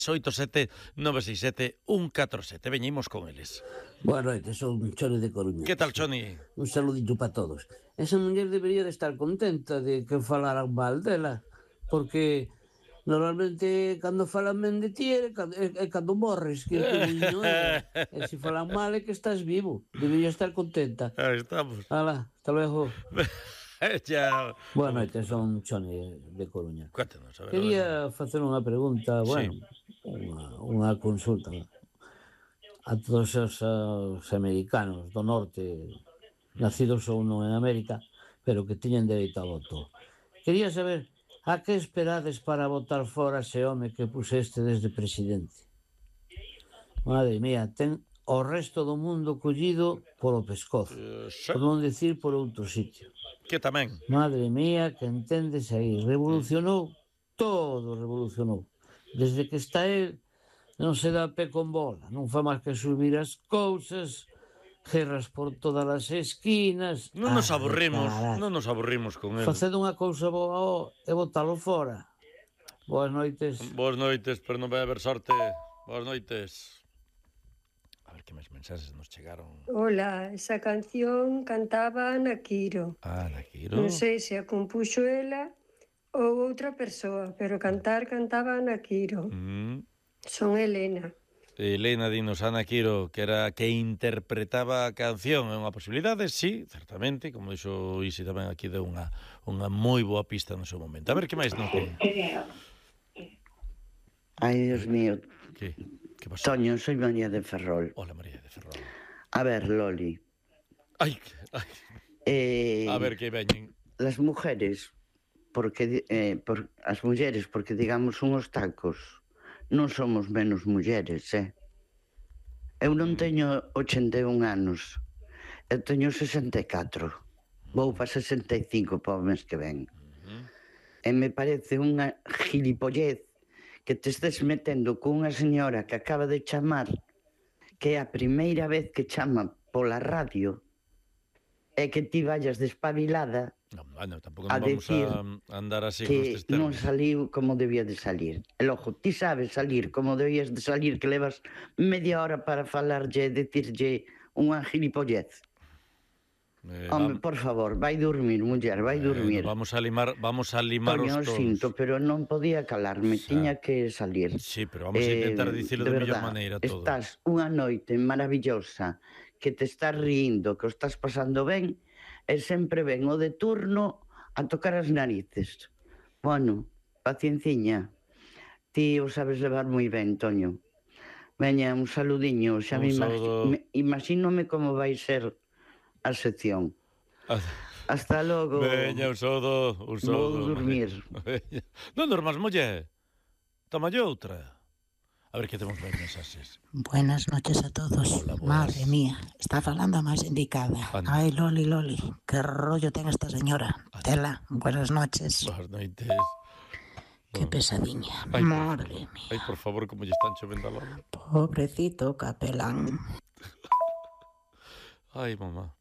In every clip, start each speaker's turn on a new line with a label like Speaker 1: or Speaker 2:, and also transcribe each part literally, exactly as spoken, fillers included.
Speaker 1: oito sete nove seis sete un catro sete. Veñimos con eles.
Speaker 2: Boa noite, son Choni de Coruña.
Speaker 1: Que tal, Choni?
Speaker 2: Un saludito para todos. Esa muller debería de estar contenta de que falaran mal dela, porque normalmente cando falan ben de ti é cando, é, é cando morres, que que buño é. E se falan mal é que estás vivo. Debería estar contenta.
Speaker 1: Aí estamos.
Speaker 2: Hala, hasta luego.
Speaker 1: Ya.
Speaker 2: Boa noite, son Choni de Coruña.
Speaker 1: Cuéntanos, a ver.
Speaker 2: Quería
Speaker 1: a ver.
Speaker 2: facer unha pregunta, bueno, sí. unha, unha consulta a todos os, os americanos do norte, nacidos ou non en América, pero que teñen dereito a voto. Quería saber a que esperades para votar fora ese home que puseste desde presidente. Madre mía, ten o resto do mundo collido polo pescozo, uh, sí. Por non decir por outro sitio.
Speaker 1: Que tamén.
Speaker 2: Madre mía, que entendes aí, revolucionou, todo revolucionou. Desde que está el, non se dá pé con bola, non fa máis que subir as cousas, guerras por todas as esquinas.
Speaker 1: Non nos aburrimos, non nos aburrimos con el.
Speaker 2: Faced unha cousa boa e botalo fora. Boas noites.
Speaker 1: Boas noites, pero non vai haber sorte. Boas noites. A ver que máis mensaxes nos chegaron.
Speaker 3: Hola, esa canción cantaba Ana Quiro.
Speaker 1: Ah, Ana Quiro.
Speaker 3: Non sei se a compuxo ela ou outra persoa, pero cantar cantaba Ana Quiro. Mm. Son Elena.
Speaker 1: Elena dinos Ana Quiro, que era que interpretaba a canción. É unha posibilidade, sí, certamente, como dixo Isi tamén aquí, deu unha, unha moi boa pista no seu momento. A ver, que máis non ten?
Speaker 4: Ai, Dios mío.
Speaker 1: Que? Que pasa?
Speaker 4: Toño, soy María de Ferrol.
Speaker 1: Hola, María de Ferrol.
Speaker 4: A ver, Loli.
Speaker 1: Ai, ai.
Speaker 4: Eh,
Speaker 1: a ver, que veñen.
Speaker 4: Las mujeres, porque eh, por, as mulleres, porque digamos unhos tacos, non somos menos mulleres, eh? Eu non teño ochenta e un anos, eu teño sesenta e catro, vou para sesenta e cinco para o mes que ven. Uh-huh. E me parece unha gilipollez que te estés metendo con unha señora que acaba de chamar, que é a primeira vez que chama pola radio, e que ti vayas despabilada
Speaker 1: no, bueno, tampouco non vamos a andar así con estes
Speaker 4: que non saliu como debía de salir. E logo, ti sabes salir como debías de salir, que levas media hora para falarlle e decirlle unha gilipollez. Eh, Home, vam... por favor, vai dormir, muller, vai dormir.
Speaker 1: Eh, vamos a limar, vamos a limar
Speaker 4: Toño,
Speaker 1: os tons.
Speaker 4: Sinto, pero non podía calarme, o sea, tiña que salir.
Speaker 1: Sí, pero vamos a intentar eh, dicilo de, de mellor maneira todo.
Speaker 4: Estás unha noite maravillosa, que te estás rindo, que o estás pasando ben, e sempre ven o de turno a tocar as narices. Bueno, pacienciña. Ti o sabes levar moi ben, Toño. Veña, un saludiño. Xa un me, saludo. me imagínome como vai ser a sección. Hasta logo.
Speaker 1: Veña, un saludo. Un saludo.
Speaker 4: Vou dormir.
Speaker 1: Non dormas, molle. Toma outra. A ver que temos máis mensaxes.
Speaker 5: Buenas noches a todos.
Speaker 1: Hola,
Speaker 5: madre mía, está falando a máis indicada. Anda. Ai, Loli, Loli, que rollo ten esta señora. Anda. Tela, buenas noches.
Speaker 1: Buenas noites.
Speaker 5: Que bueno. Pesadiña,
Speaker 1: ay,
Speaker 5: madre
Speaker 1: por,
Speaker 5: mía.
Speaker 1: Ai, por favor, como lle están chovendo a Loli.
Speaker 5: Pobrecito capelán.
Speaker 1: Ai, mamá.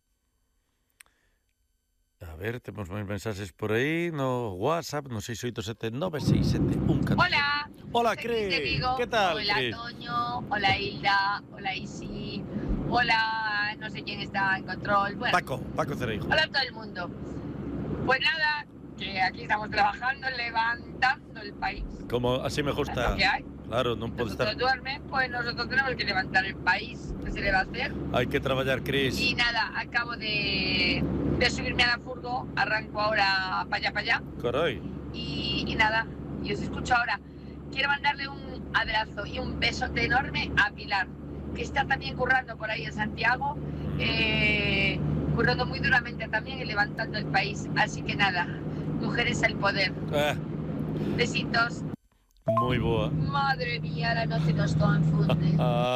Speaker 1: A ver, temos máis mensaxes por aí no WhatsApp, no seis oito sete nove seis sete un catro.
Speaker 6: Hola.
Speaker 1: Hola, Cris. ¿Qué tal,
Speaker 6: Hola,
Speaker 1: Cris?
Speaker 6: Toño. Hola, Hilda. Hola, Isi. Hola, no sé quién está en control. Bueno,
Speaker 1: Paco, Paco Cereijo.
Speaker 6: Hola a todo el mundo. Pues nada, que aquí estamos trabajando, levantando el país.
Speaker 1: Como así me gusta.
Speaker 6: Lo que hay.
Speaker 1: Claro, non pode estar...
Speaker 6: duermen, pues nosotros tenemos que levantar el país. ¿Qué se le va a hacer?
Speaker 1: Hai que traballar, Cris.
Speaker 6: Y nada, acabo de, de subirme a la furgo, arranco ahora para allá, para allá.
Speaker 1: Caray.
Speaker 6: Y, y nada, y os escucho ahora. Quiero mandarle un abrazo y un besote enorme a Pilar, que está también currando por ahí en Santiago, eh, currando muy duramente también y levantando el país. Así que nada, mujeres al poder.
Speaker 1: Eh.
Speaker 6: Besitos.
Speaker 1: Moi boa.
Speaker 6: Madre mía, la noche nos confunde.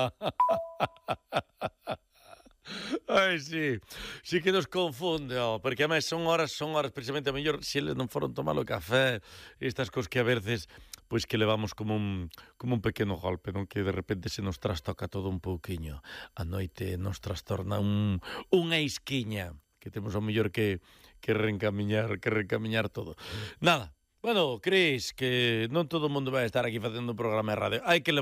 Speaker 1: Ai, sí, sí que nos confunde, oh, porque además son horas, son horas precisamente a mellor se eles non foron tomar o café, estas cosas que a veces pois que levamos como un como un pequeno golpe, non, que de repente se nos trastoca todo un pouquiño. A noite nos trastorna un unha isquiña que temos ao mellor que que reencamiñar, que reencamiñar todo. Nada. Bueno, Cris, que non todo o mundo vai estar aquí facendo un programa de radio. Hai que